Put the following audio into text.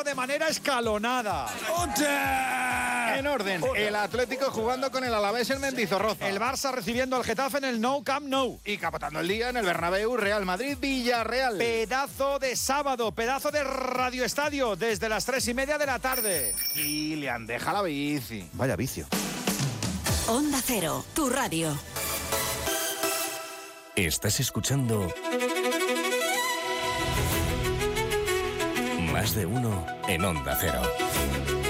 de manera escalonada. En orden, el Atlético jugando con el Alavés en Mendizorroza. El Barça recibiendo al Getafe en el Nou Camp Nou. Y capotando el día en el Bernabéu, Real Madrid, Villarreal. Pedazo de sábado, pedazo de radioestadio desde las 3:30 de la tarde. Kylian, deja la bici. Vaya vicio. Onda Cero, tu radio. Estás escuchando Más de Uno en Onda Cero.